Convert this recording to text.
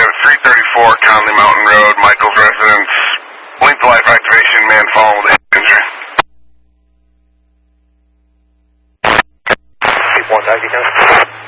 have 334 Conley Mountain Road, Michael's residence. Length of life activation, man fallen with injury. Keep 190 now.